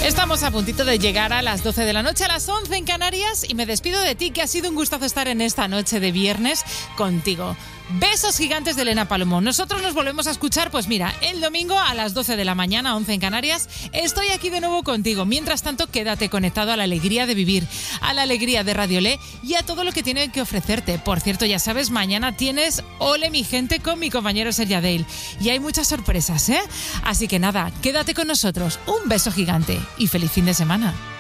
Estamos a puntito de llegar a las 12 de la noche, a las 11 en Canarias, y me despido de ti, que ha sido un gustazo estar en esta noche de viernes contigo. Besos gigantes de Elena Palomo. Nosotros nos volvemos a escuchar, pues mira, el domingo a las 12 de la mañana, 11 en Canarias. Estoy aquí de nuevo contigo. Mientras tanto, quédate conectado a la alegría de vivir, a la alegría de Radio Le y a todo lo que tiene que ofrecerte. Por cierto, ya sabes, mañana tienes Ole mi gente con mi compañero Sergio Dale. Y hay muchas sorpresas, ¿eh? Así que nada, quédate con nosotros. Un beso gigante y feliz fin de semana.